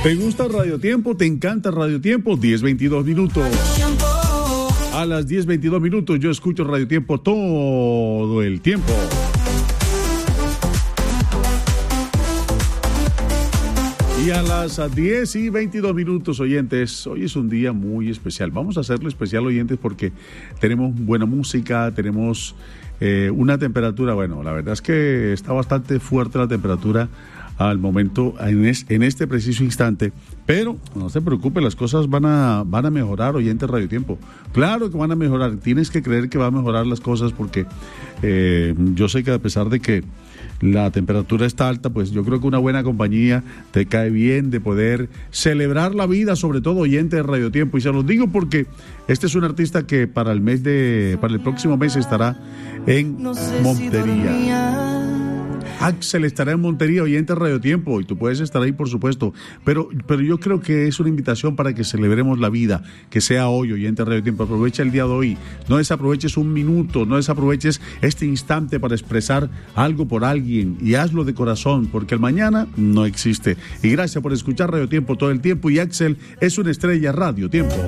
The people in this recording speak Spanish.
¿Te gusta Radio Tiempo? ¿Te encanta Radio Tiempo? 10:22 minutos. A las 10:22 minutos yo escucho Radio Tiempo todo el tiempo. Y a las 10:22 minutos, oyentes, hoy es un día muy especial. Vamos a hacerlo especial, oyentes, porque tenemos buena música, tenemos una temperatura, bueno, la verdad es que está bastante fuerte la temperatura al momento, en este preciso instante, pero no se preocupe, las cosas van a mejorar, oyentes Radio Tiempo. Claro que van a mejorar, tienes que creer que van a mejorar las cosas, porque yo sé que a pesar de que la temperatura está alta, pues yo creo que una buena compañía te cae bien, de poder celebrar la vida, sobre todo, oyente de Radio Tiempo. Y se los digo porque este es un artista que para el próximo mes estará en Montería. Axel estará en Montería, oyente de Radio Tiempo, y tú puedes estar ahí, por supuesto, pero yo creo que es una invitación para que celebremos la vida, que sea hoy, oyente de Radio Tiempo. Aprovecha el día de hoy, no desaproveches un minuto, no desaproveches este instante para expresar algo por alguien, y hazlo de corazón, porque el mañana no existe. Y gracias por escuchar Radio Tiempo todo el tiempo, y Axel es una estrella Radio Tiempo.